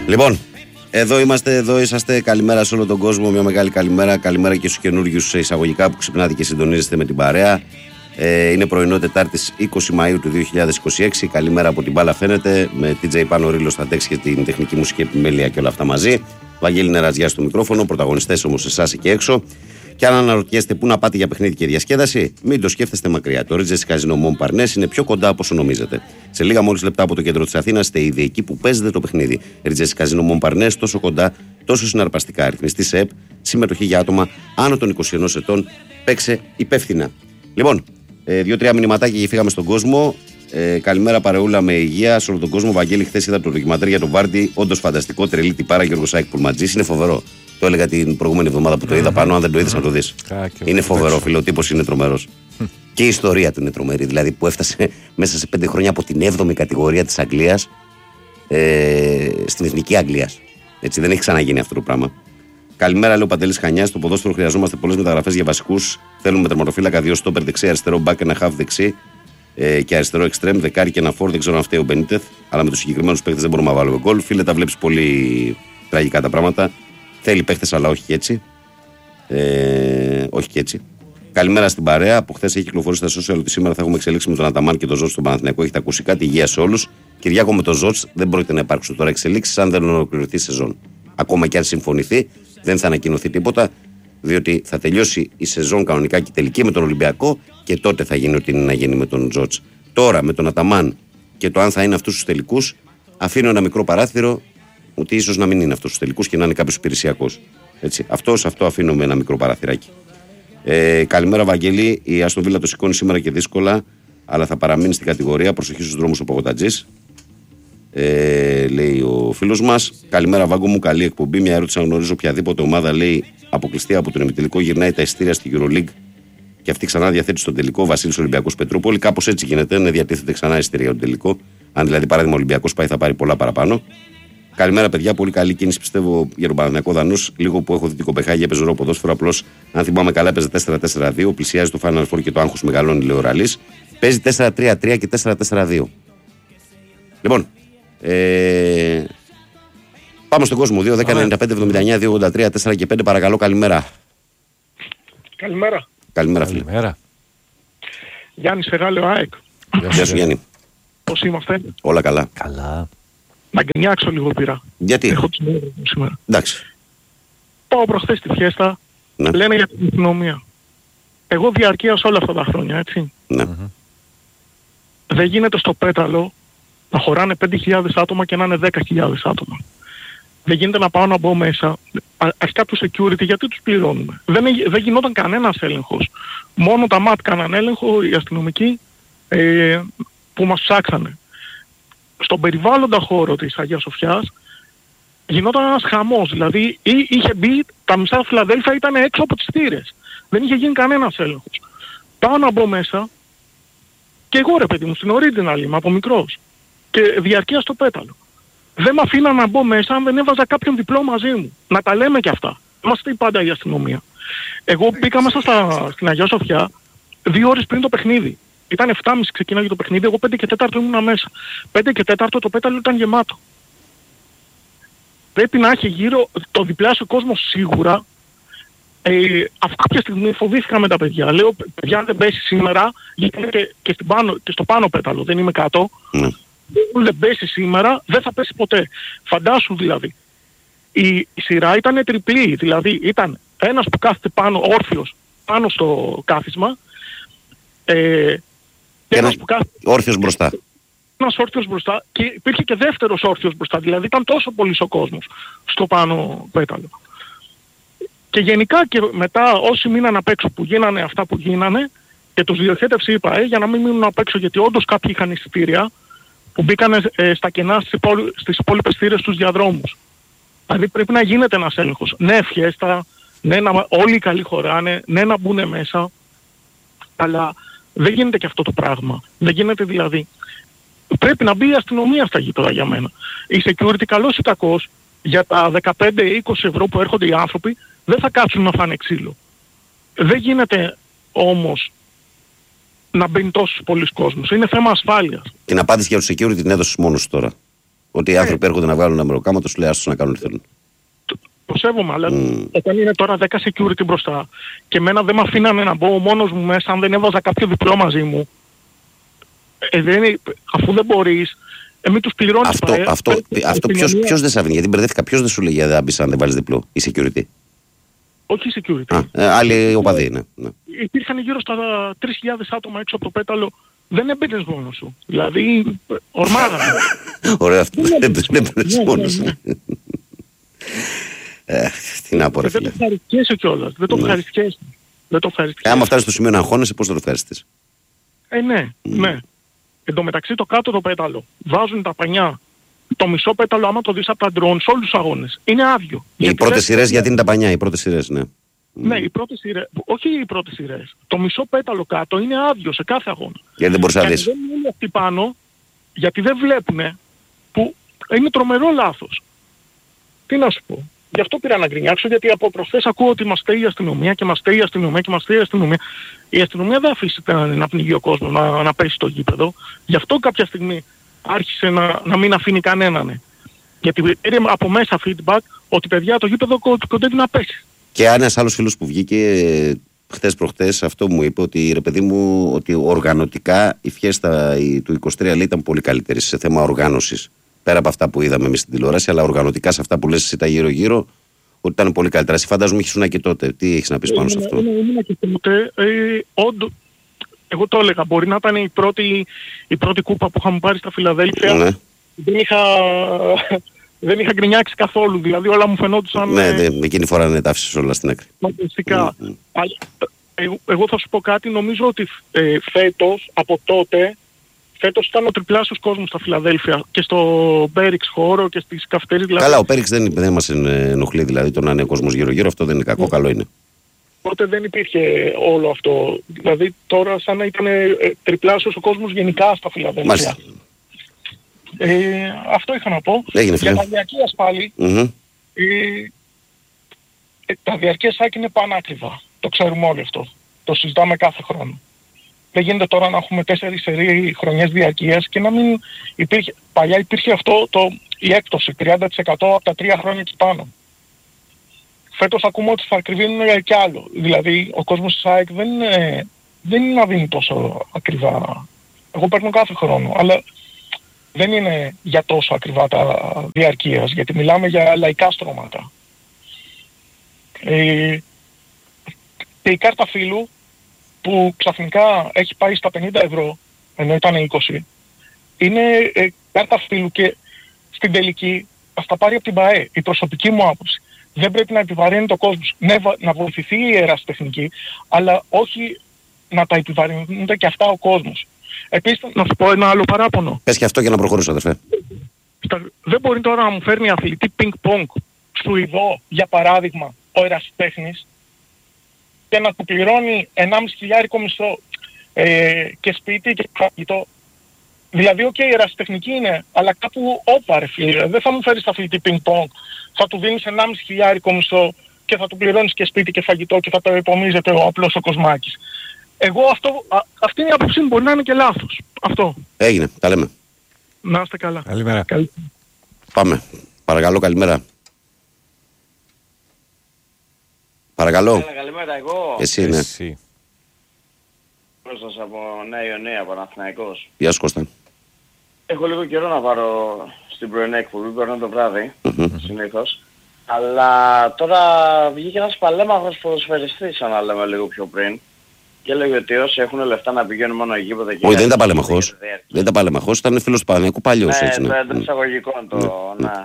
Λοιπόν, εδώ είσαστε. Καλημέρα σε όλο τον κόσμο. Μια μεγάλη καλημέρα. Καλημέρα και στους καινούριους εισαγωγικά που ξυπνάτε και συντονίζεστε με την παρέα. Είναι πρωινό Τετάρτης 20 Μαΐου του 2026. Καλημέρα από την μπάλα φαίνεται. Με TJ Πάνο Ρήλο στα τέξ και την τεχνική μουσική επιμέλεια και όλα αυτά μαζί. Βαγγέλη Νεραζιά στο μικρόφωνο. Πρωταγωνιστές όμως εσάς εκεί έξω. Και αν αναρωτιέστε πού να πάτε για παιχνίδι και διασκέδαση, μην το σκέφτεστε μακριά. Το Ρίτζες Καζίνο Μομπαρνές είναι πιο κοντά από όσο νομίζετε. Σε λίγα μόλις λεπτά από το κέντρο της Αθήνας είστε ήδη εκεί που παίζετε το παιχνίδι. Ρίτζες Καζίνο Μομπαρνές, τόσο κοντά, τόσο συναρπαστικά. Αριθμιστή σε ΕΠ, συμμετοχή για άτομα άνω των 21 ετών. Παίξε υπεύθυνα. Λοιπόν, 2-3 μηνυματάκια και φύγαμε στον κόσμο. Καλημέρα παρεούλα με υγεία σε όλο τον κόσμο. Βαγγέλη, χθες είδα το ντοκιμαντέρ για τον Βάρντι. Όντως φανταστικό, τρελή τυπάρα Γιώργο Σάικ Πουλματζής. Είναι φοβερό. Το έλεγα την προηγούμενη εβδομάδα που το είδα πάνω. Αν δεν το είδες, να το δεις. Είναι φοβερό, φίλε. Ο τύπος είναι τρομερός. Και η ιστορία του είναι τρομερή. Δηλαδή που έφτασε μέσα σε 5 χρόνια από την 7η κατηγορία της Αγγλίας στην εθνική Αγγλίας. Έτσι, δεν έχει ξαναγίνει αυτό το πράγμα. Καλημέρα, λέει ο Παντελής Χανιάς. Στο ποδόσφαιρο χρειαζόμαστε πολλές μεταγραφές για βασικούς. Θέλουμε τερματοφύλακα, 2 στόπερ δεξί, αριστερό μπακ, ένα half δεξί και αριστερό εξτρέμ, δεκάρι και ένα φόρ. Δεν ξέρω αν φταίει ο Μπενίτεθ, αλλά με τους συγκεκριμένους παίκτες δεν μπορούμε να βάλουμε γκολ. Φίλε, τα βλέπεις πολύ τραγικά τα πράγματα. Θέλει παίκτες, αλλά όχι και έτσι. Όχι και έτσι. Καλημέρα στην παρέα. Από χθες έχει κυκλοφορήσει στα social ότι σήμερα θα έχουμε εξελίξει με τον Αταμάν και τον Ζότς στον Παναθηναϊκό. Έχετε ακούσει κάτι? Υγεία σε όλους. Κυριάκο, με τον Ζότς δεν πρόκειται να υπάρξουν τώρα εξελίξεις αν δεν ολοκληρωθεί η σεζόν. Ακόμα και αν συμφωνηθεί, δεν θα ανακοινωθεί τίποτα, διότι θα τελειώσει η σεζόν κανονικά και τελική με τον Ολυμπιακό και τότε θα γίνει ό,τι είναι να γίνει με τον Ζότς. Τώρα με τον Αταμάν και το αν θα είναι αυτούς τους τελικούς, αφήνω ένα μικρό παράθυρο ότι ίσως να μην είναι αυτούς τους τελικούς και να είναι κάποιος υπηρεσιακός. Αυτό αφήνω με ένα μικρό παραθυράκι. Καλημέρα, Βαγγέλη. Η Άστον Βίλα το σηκώνει σήμερα και δύσκολα, αλλά θα παραμείνει στην κατηγορία. Προσοχή στους δρόμους ο Παγωτατζής. Λέει ο φίλος μας. Καλημέρα, Βάγκο μου. Καλή εκπομπή. Μια ερώτηση: αν γνωρίζω οποιαδήποτε ομάδα, λέει, αποκλειστεί από τον ημιτελικό, γυρνάει τα εισιτήρια στη EuroLeague και αυτή ξανά διαθέτει στον τελικό. Βασίλης Ολυμπιακός Πετρούπολη. Κάπως έτσι γίνεται. Ναι, διατίθεται ξανά εισιτήρια για τον τελικό. Αν δηλαδή, παράδειγμα, ο Ολυμπιακός πάει, θα πάρει πολλά παραπάνω. Καλημέρα, παιδιά. Πολύ καλή κίνηση πιστεύω για τον Παναθηναϊκό Δανούς. Λίγο που έχω δει την Κοπεχάγη, έπαιζε ρόλο ποδόσφαιρο. Απλώς, αν θυμάμαι καλά, έπαιζε 4-4-2. Πλησιάζει το Final Four και το άγχος μεγαλώνει, λέει ο Ραλής. Παίζει 4-3-3 και 4-4-2. Λοιπόν, πάμε στον κόσμο. 2-10-95-79-2-83, 4 και 5. Παρακαλώ, καλημέρα. Καλημέρα. Καλημέρα, φίλε. Καλημέρα. Γιάννης Φεράλεο ΑΕΚ. Γεια σου, Γιάννη. Πώς είμαστε? Όλα καλά. Καλά. Να γκρινιάξω λίγο πήρα. Γιατί? Έχω την ώρα μου σήμερα. Εντάξει. Πάω προχθές στη φιέστα. Ναι. Λένε για την αστυνομία. Εγώ διαρκείας όλα αυτά τα χρόνια, έτσι. Ναι. Δεν γίνεται στο Πέταλο να χωράνε 5.000 άτομα και να είναι 10.000 άτομα. Δεν γίνεται να πάω να μπω μέσα. Αρχικά του security, γιατί τους πληρώνουμε? Δεν γινόταν κανένας έλεγχος. Μόνο τα ΜΑΤ κάναν έλεγχο, οι αστυνομικοί που μας ψάξανε. Στον περιβάλλοντα χώρο της Αγίας Σοφιάς γινόταν ένας χαμός. Δηλαδή είχε μπει, τα μισά Φιλαδέλφια ήταν έξω από τις θύρες. Δεν είχε γίνει κανένας έλεγχος. Πάω να μπω μέσα και εγώ, ρε παιδί μου, στην Ορίτινα είμαι από μικρός. Και διαρκεία στο Πέταλο. Δεν με αφήναν να μπω μέσα αν δεν έβαζα κάποιον διπλό μαζί μου. Να τα λέμε κι αυτά. Είμαστε πάντα η αστυνομία. Εγώ μπήκα μέσα στην Αγία Σοφιά 2 ώρες πριν το παιχνίδι. Ήταν 7.30 ξεκίναγε το παιχνίδι, εγώ 5 και 4 ήμουνα μέσα. 5 και 4 το Πέταλο ήταν γεμάτο. Πρέπει να έχει γύρω το διπλάσιο κόσμο σίγουρα. Αυτή κάποια στιγμή φοβήθηκα με τα παιδιά. Λέω, παιδιά, αν δεν πέσει σήμερα, γιατί είναι και στο πάνω Πέταλο, δεν είμαι κάτω. Δεν πέσει σήμερα, δεν θα πέσει ποτέ. Φαντάσου δηλαδή. Η σειρά ήταν τριπλή, δηλαδή ήταν ένας που κάθεται πάνω, όρθιος, πάνω στο κάθισμα, και ένας που κάθεται όρθιος μπροστά. Ένας όρθιος μπροστά και υπήρχε και δεύτερος όρθιος μπροστά, δηλαδή ήταν τόσο πολύς ο κόσμος στο πάνω Πέταλο. Και γενικά και μετά όσοι μείναν απ' έξω που γίνανε αυτά που γίνανε και τους διοχέτευσε είπα, για να μην μείνουν απ' έξω, γιατί όντως κάποιοι είχαν εισιτήρια που μπήκανε στα κενά στις υπόλοιπες θύρες τους διαδρόμους. Δηλαδή πρέπει να γίνεται ένας έλεγχος. Ναι, φιέστα, ναι, όλοι οι καλοί χωράνε, ναι, να μπουν μέσα, αλλά δεν γίνεται και αυτό το πράγμα. Δεν γίνεται δηλαδή. Πρέπει να μπει η αστυνομία στα γήπεδα για μένα. Η security, καλός ή κακός, για τα 15-20 ευρώ που έρχονται οι άνθρωποι, δεν θα κάτσουν να φάνε ξύλο. Δεν γίνεται όμως να μπαίνει τόσος πολλής κόσμος. Είναι θέμα ασφάλειας. Την απάντηση για το security την έδωσες μόνος σου τώρα. Ότι οι άνθρωποι έρχονται να βγάλουν ένα μεροκάματο, σου λέει άστος να κάνουν τι θέλουν. Το σέβομαι, αλλά όταν είναι τώρα 10 security μπροστά και εμένα δεν με αφήνανε να μπω μόνος μου μέσα αν δεν έβαζα κάποιο διπλό μαζί μου, αφού δεν μπορείς, μην τους πληρώνεις. Αυτό ποιος δεν σ' άφηνε, γιατί μπερδεύτηκα, ποιος δεν σου λέει δεν μπεις αν δεν βάλεις διπλό, η security. Όχι η security. Άλλοι οπαδοί είναι. Ναι. Υπήρχαν γύρω στα 3.000 άτομα έξω από το πέταλο. Δεν έμπαινες μόνος σου. Δηλαδή, ορμάδα. Ωραία, αυτό δεν έμπαινες μόνος σου. Τι να πω ρε φίλε. Δεν το ευχαριστιέσαι κιόλας. Δεν το ευχαριστιέσαι. Άμα φτάσεις στο σημείο να αγχώνεσαι, πώς θα το ευχαριστείς. Ναι. Εν τω μεταξύ το κάτω το πέταλο. Βάζουν τα πανιά. Το μισό πέταλο άμα το δεις από τα ντρόν σε όλους τους αγώνες. Είναι άδειο. Οι πρώτες σειρές γιατί είναι τα πανιά, οι πρώτες σειρές, ναι. Ναι, οι πρώτες σειρές. Όχι οι πρώτες σειρές. Το μισό πέταλο κάτω είναι άδειο σε κάθε αγώνα. Γιατί δεν μπορείς να δεις. Δεν είναι αυτοί πάνω, γιατί δεν βλέπουνε, που είναι τρομερό λάθος. Τι να σου πω. Γι' αυτό πήρα να γκρινιάξω, γιατί από προχθές ακούω ότι μας στέει η αστυνομία και μας στέει η αστυνομία και μας στέει η αστυνομία. Η αστυνομία δεν αφήσει να πνιγεί ο κόσμος να πέσει στο γήπεδο. Γι' αυτό κάποια στιγμή άρχισε να μην αφήνει κανέναν. Γιατί πήρε από μέσα feedback ότι παιδιά το γήπεδο κοντεύει να πέσει. Και ένας άλλος φίλος που βγήκε χτες προχτές αυτό μου είπε ότι ρε παιδί μου ότι οργανωτικά η φιέστα του 23 λέει ήταν πολύ καλύτερη σε θέμα οργάνωσης. Πέρα από αυτά που είδαμε εμείς στην τηλεόραση, αλλά οργανωτικά σε αυτά που λες εσύ τα γύρω-γύρω, ότι ήταν πολύ καλύτερα. Εσύ φαντάζομαι ήσουν και τότε. Τι έχεις να πεις πάνω σε αυτό. Ήμουν και τότε. Όντως, εγώ το έλεγα. Μπορεί να ήταν η πρώτη κούπα που είχαμε πάρει στα Φιλαδέλφια. Ναι. Δεν είχα γκρινιάξει καθόλου. Δηλαδή όλα μου φαινόντουσαν. Ναι, εκείνη φορά δεν τα άφησες όλα στην άκρη. Φυσικά. Εγώ θα σου πω κάτι. Νομίζω ότι φέτος, από τότε, φέτος ήταν ο τριπλάσιος κόσμος στα Φιλαδέλφια και στο Μπέριξ χώρο και στις καυτερίες. Δηλαδή. Καλά, ο Μπέριξ δεν μας ενοχλεί, δηλαδή το να είναι κόσμος γύρω-γύρω, αυτό δεν είναι κακό, καλό είναι. Τότε δεν υπήρχε όλο αυτό. Δηλαδή τώρα σαν να ήταν τριπλάσιος ο κόσμος γενικά στα Φιλαδέλφια. Αυτό είχα να πω. Έγινε, για τα διαρκείας πάλι. Τα διαρκείας σάκι είναι πανάκριβα. Το ξέρουμε όλοι αυτό. Το συζητάμε κάθε χρόνο. Δεν γίνεται τώρα να έχουμε 4 σερί χρονιές διαρκείας και να μην υπήρχε. Παλιά υπήρχε αυτό η έκπτωση 30% από τα 3 χρόνια και πάνω. Φέτος ακούμε ότι θα ακριβίνουν κι άλλο. Δηλαδή ο κόσμος της ΑΕΚ δεν είναι να δίνει τόσο ακριβά. Εγώ παίρνω κάθε χρόνο, αλλά δεν είναι για τόσο ακριβά τα διαρκείας, γιατί μιλάμε για λαϊκά στρώματα. Και η κάρτα φύλου που ξαφνικά έχει πάει στα 50 ευρώ, ενώ ήταν 20, είναι κάρτα φύλου και στην τελική θα τα πάρει από την ΠΑΕ. Η προσωπική μου άποψη. Δεν πρέπει να επιβαρύνει το κόσμο. Ναι, να βοηθηθεί η ερασιτεχνική, αλλά όχι να τα επιβαρύνονται και αυτά ο κόσμος. Επίσης, να σου πω ένα άλλο παράπονο. Πες και αυτό για να προχωρήσω, αδερφέ. Δεν μπορεί τώρα να μου φέρνει αθλητή πινκ-πονγκ σου ειδώ, για παράδειγμα, ο ερασιτέχνης και να του πληρώνει 1.500 μισθό και σπίτι και φαγητό. Δηλαδή, η ερασιτεχνική είναι, αλλά κάπου όπα ρε φίλε, δεν θα μου φέρεις αθλητή πινκ-πονγκ, θα του δίνεις 1.500 μισθό και θα του πληρώνεις και σπίτι και φαγητό και θα το υπομίζεται ο απλός ο Κοσμάκης. Εγώ αυτή είναι η άποψή μου, μπορεί να είναι και λάθος. Αυτό. Έγινε, τα λέμε. Να είστε καλά. Καλημέρα. Πάμε. Παρακαλώ, καλημέρα. Παρακαλώ. Καλημέρα, εγώ. Εσύ είναι. Κώστας από Νέα Ιωνία, Παναθηναϊκός. Γεια σου Κώστα. Έχω λίγο καιρό να πάρω στην πρωινή εκπομπή, παίρνω το βράδυ, συνήθως. Αλλά τώρα βγήκε ένας παλέμαχος ποδοσφαιριστής, να λέμε λίγο πιο πριν. Και έλεγε ότι όσοι έχουν λεφτά να πηγαίνουν μόνο γήπεδα και... Όχι, δεν ήταν παλέμαχος. Δεν ήταν παλέμαχος, ήταν φίλος του Παναθηναϊκού παλιός, έτσι. Ναι, το εντός εισαγωγικών ναι.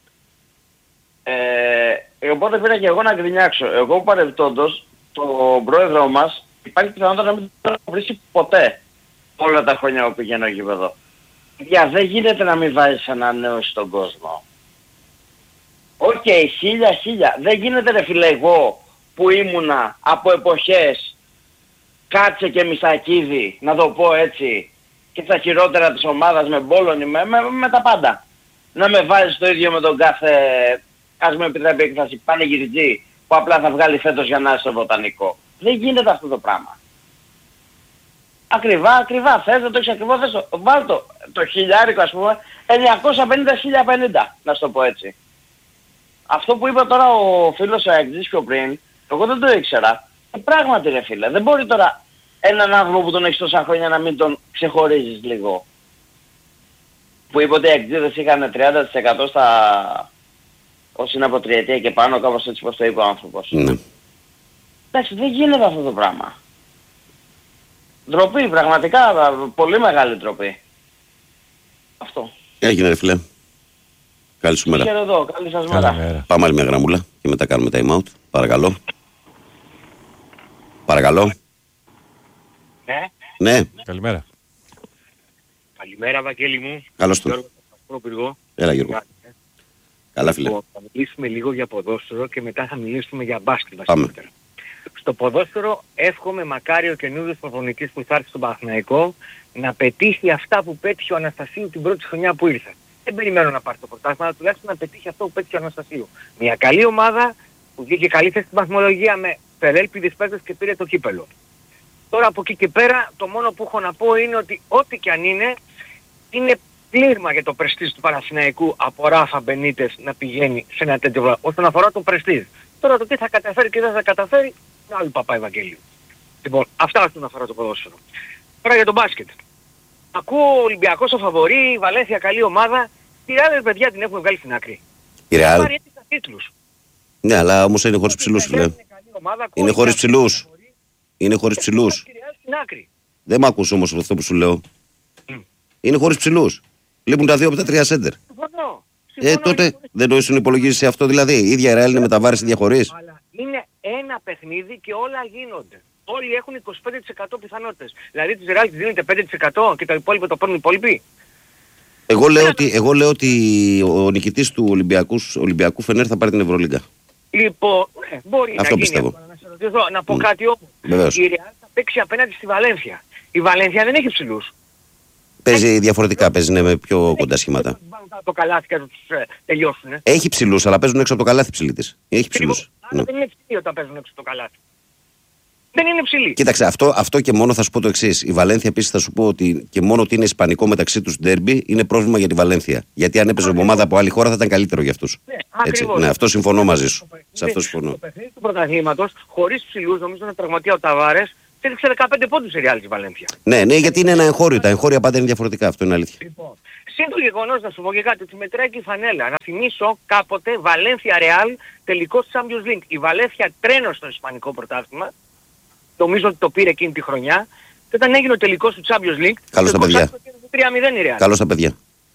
Οπότε πήρα και εγώ να γκρινιάξω. Εγώ παρεπτόντως, τον πρόεδρο μας, υπάρχει πιθανότητα να μην το βρει ποτέ όλα τα χρόνια που πηγαίνω γήπεδο. Για δεν γίνεται να μην βάζεις ανανέωση στον κόσμο. Οκ, χίλια. Δεν γίνεται ρε φίλε εγώ που ήμουνα από εποχές Κάτσε και Μισακίδη, να το πω έτσι, και στα χειρότερα της ομάδας με Μπόλωνη, με τα πάντα. Να με βάζεις το ίδιο με τον κάθε, ας με επιτρέπει έκφραση, πανηγυριτζή, που απλά θα βγάλει φέτος για να είσαι στο βοτανικό. Δεν γίνεται αυτό το πράγμα. Ακριβά. Θες να το έχεις ακριβό, θες βάλ το χιλιάρικο ας πούμε, 950-1050, να σου το πω έτσι. Αυτό που είπε τώρα ο φίλος ο Αεξής πιο πριν, εγώ δεν το ήξερα. Πράγματι ρε φίλε, δεν μπορεί τώρα έναν άνθρωπο που τον έχεις τόσα χρόνια να μην τον ξεχωρίζεις λίγο. Που είπε ότι οι Αεξίδες είχαν 30% στα... όσοι είναι από τριετία και πάνω, κάπως έτσι πως το είπε ο άνθρωπος. Ναι. Εντάξει, δεν γίνεται αυτό το πράγμα. Ντροπή, πραγματικά, πολύ μεγάλη ντροπή. Αυτό. Έγινε ρε φίλε. Καλή σου μέρα. Χαίρετο, καλή σας μέρα. Πάμε άλλη μια γραμμούλα και μετά κάνουμε time out. Παρακαλώ. Παρακαλώ. Ναι. Καλημέρα. Καλημέρα, Βαγγέλη μου. Καλώς τον. Έλα Γιώργο. Καλά φίλε. Θα μιλήσουμε λίγο για ποδόσφαιρο και μετά θα μιλήσουμε για μπάσκετ. Πάμε. Στο ποδόσφαιρο εύχομαι μακάρι ο καινούργιος προπονητής που θα έρθει στον Παναθηναϊκό να πετύχει αυτά που πέτυχε ο Αναστασίου την πρώτη χρονιά που ήρθε. Δεν περιμένω να πάρει το πρωτάθλημα, αλλά τουλάχιστον να πετύχει αυτό που πέτυχε ο Αναστασίου. Μια καλή ομάδα που βγήκε καλή θέση στην βαθμολογία με περέλπιδες παίκτες και πήρε το κύπελο. Τώρα από εκεί και πέρα το μόνο που έχω να πω είναι ότι ό,τι και αν είναι πλήρμα για το πρεστίζ του Παναθηναϊκού από Ράφα Μπενίτες να πηγαίνει σε ένα τέτοιο βράδυ. Όσον αφορά το πρεστίζ. Τώρα το τι θα καταφέρει και δεν θα καταφέρει, είναι άλλο παπά Ευαγγέλιο. Λοιπόν, αυτά όσον αφορά το ποδόσφαιρο. Τώρα για το μπάσκετ. Ακούω Ολυμπιακός ο φαβορί, η Βαλένθια καλή ομάδα. Τη Ρεάλ παιδιά την έχουν βγάλει στην άκρη. Η Ρεάλ. Πάρει 11 τίτλους. Ναι, αλλά όμως είναι χωρίς ψηλούς φίλε. Είναι χωρίς ψηλούς. Είναι χωρίς ψηλούς. Δεν μ' ακούς όμως αυτό που σου λέω. Είναι χωρίς ψηλούς. Λείπουν τα 2 από τα 3 σέντερ. Τότε δεν το ήσουν υπολογίζει σε αυτό δηλαδή. Η ίδια η Ρεάλ είναι με τα βάρη ίδια χωρίς. Αλλά είναι ένα παιχνίδι και όλα γίνονται. Όλοι έχουν 25% πιθανότητες. Δηλαδή της Ρεάλ της δίνεται 5% και το υπόλοιπο το παίρνουν οι υπόλοιποι. Εγώ λέω ότι ο νικητής του Ολυμπιακού Φενέρ θα πάρει την Ευρωλίγκα. Λοιπόν, μπορεί αυτό να πιστεύω. γίνει. Να σε ρωτήσω, να πω κάτι όμως. Η Ρεάλ θα παίξει απέναντι στη Βαλένθια. Η Βαλένθια δεν έχει ψηλούς. Παίζει διαφορετικά, παίζει με πιο κοντά σχήματα. Το καλάθι και τους τελειώσουν. Έχει ψηλούς, αλλά παίζουν έξω από το καλάθι ψηλή της. Έχει ψηλούς. Αλλά δεν είναι ψηλή όταν παίζουν έξω από το καλάθι. Δεν είναι ψηλή. Κοίταξε, αυτό και μόνο θα σου πω το εξής. Η Βαλένθια επίσης θα σου πω ότι και μόνο ότι είναι ισπανικό μεταξύ τους ντέρμπι είναι πρόβλημα για τη Βαλένθια. Γιατί αν έπαιζε ομάδα από άλλη χώρα θα ήταν καλύτερο για αυτούς. Ναι, αυτό συμφωνώ μαζί σου. Σε αυτό συμφωνώ. Το παιχνίδι του πρωταθλήματος, χωρίς ψηλούς, νομίζω να πραγματικά ο Ταβάρες, έδειξε 15 πόντους σε Ρεάλ τη Βαλένθια. Ναι, γιατί είναι ένα εγχώριο. Τα εγχώρια πάντα είναι διαφορετικά. Αυτό είναι αλήθεια. Λοιπόν, συν το γεγονός να σου πω και κάτι, ότι μετράει και η φανέλα. Να θυμίσω κάποτε Βαλένθια Ρεάλ τελικός Champions League. Η Βαλένθια τρένο στο ισπανικό πρωτάθλημα. Νομίζω ότι το πήρε εκείνη τη χρονιά. Και όταν έγινε ο τελικός του Champions League. Καλώς τα παιδιά. 3-0 η Ρεάλ. Καλώς τα παιδιά.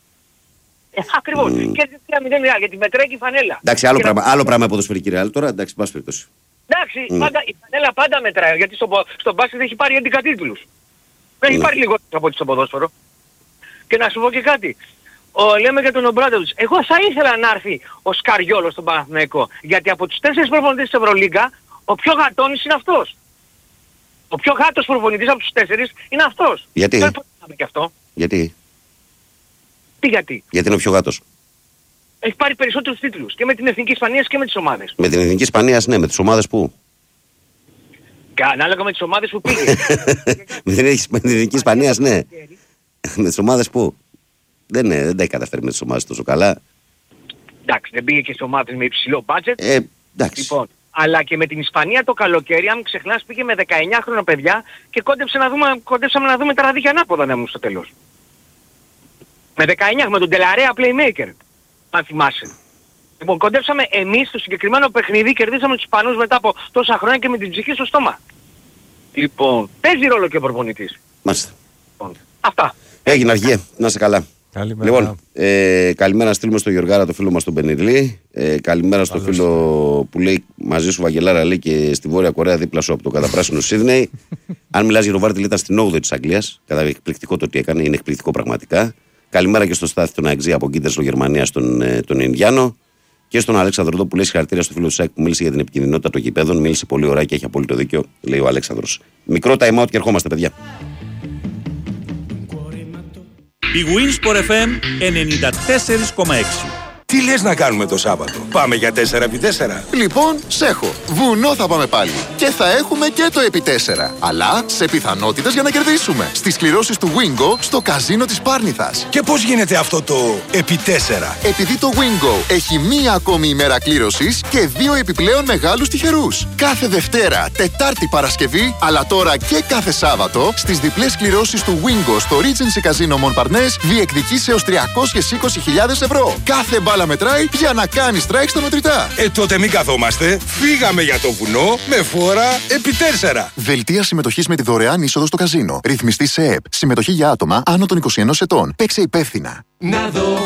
Ακριβώς. Και 3-0 η Ρεάλ, γιατί μετράει και η φανέλα. Εντάξει, άλλο πράγμα ποδοσφαιρική Ρεάλ τώρα. Εντάξει, πάση περιπτώσει. Εντάξει, η φανέλα πάντα μετράει, γιατί στον μπάσκετ έχει πάρει 11 τίτλους. Δεν έχει πάρει λιγότερο από ό,τι στο ποδόσφαιρο. Και να σου πω και κάτι. Λέμε για τον Ομπράντοβιτς. Εγώ θα ήθελα να έρθει ο Σκαριόλος στον Παναθηναϊκό. Γιατί από τους 4 προπονητές της Ευρωλίγκα, ο πιο γατώνης είναι αυτός. Ο πιο γάτος προπονητής από τους 4 είναι αυτός. Γιατί? Δεν το και αυτό. Γιατί? Τι γιατί? Γιατί είναι ο πιο γάτος. Έχει πάρει περισσότερους τίτλους. Και με την Εθνική Ισπανία και με τις ομάδες. Με την Εθνική Ισπανία, ναι, με τις ομάδες που. Και ανάλογα με τις ομάδες που πήγε. με την Εθνική Ισπανία, ναι. με τις ομάδες που. Δεν τα έχει καταφέρει με τις ομάδες τόσο καλά. Εντάξει, δεν πήγε και σε ομάδες με υψηλό budget. Εντάξει. Λοιπόν, αλλά και με την Ισπανία το καλοκαίρι, αν ξεχνάς, πήγε με 19 παιδιά και κόντεψαμε να δούμε τα ραδίκια ανάποδα να ήμουν στο τέλος. Με 19, με τον Τελαρέα Playmaker, αν θυμάσαι. Λοιπόν, κοντέψαμε εμείς στο συγκεκριμένο παιχνίδι, κερδίσαμε τους Ισπανούς μετά από τόσα χρόνια και με την ψυχή στο στόμα. Λοιπόν, παίζει ρόλο και ο προπονητής. Μάλιστα. Λοιπόν, αυτά. Έγινε αργία, να είσαι καλά. Καλημέρα. Λοιπόν, καλημέρα στείλουμε στο Γιωργάρα, το φίλο μας τον Πενιρλή. Καλημέρα στο φίλο που λέει μαζί σου Βαγγελάρα, λέει και στη Βόρεια Κορέα δίπλα σου από το καταπράσινο Σίδνεϊ. Αν μιλάς για τον Βάρτιλ, ήταν στην 8η της Αγγλίας. Κατά εκπληκτικό το τι έκανε, είναι εκπληκτικό πραγματικά. Καλημέρα και στο Στάθη τον Αεξή από Κίντερσλο Γερμανία τον Ινδιάνο. Και στον Αλέξανδρο που λέει συγχαρητήρια στο φίλο του ΣΑΕΚ που μίλησε για την επικινδυνότητα των γηπέδων. Μίλησε πολύ ωραία και έχει απόλυτο δίκιο, λέει ο Αλέξανδρος. Μικρό time out και ερχόμαστε, παιδιά. Η Winsport FM 94,6. Τι λες να κάνουμε το Σάββατο? Πάμε για 4x4? Λοιπόν, σέχω. Βουνό θα πάμε πάλι. Και θα έχουμε και το επί 4. Αλλά σε πιθανότητες για να κερδίσουμε. Στις κληρώσεις του Wingo στο καζίνο της Πάρνηθας. Και πώς γίνεται αυτό το επί 4? Επειδή το Wingo έχει μία ακόμη ημέρα κλήρωσης και 2 επιπλέον μεγάλους τυχερούς. Κάθε Δευτέρα, Τετάρτη, Παρασκευή, αλλά τώρα και κάθε Σάββατο, στις διπλές κληρώσεις του Wingo στο Regency Casino Montparnasse διεκδικείς έως 320.000 ευρώ. Κάθε μπάλα μετράει για να κάνει strike στα μετρητά. Τότε μην καθόμαστε. Φύγαμε για το βουνό με φόρα επί 4. Δελτία συμμετοχής με τη δωρεάν είσοδο στο καζίνο. Ρυθμιστή σε ΕΠ. Συμμετοχή για άτομα άνω των 21 ετών. Παίξε υπεύθυνα. Να δω